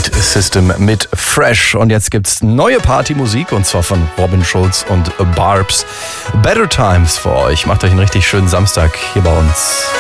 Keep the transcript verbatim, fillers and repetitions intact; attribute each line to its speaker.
Speaker 1: Beat System mit Fresh. Und jetzt gibt's neue Partymusik und zwar von Robin Schulz und Barbs. Better Times für euch. Macht euch einen richtig schönen Samstag hier bei uns.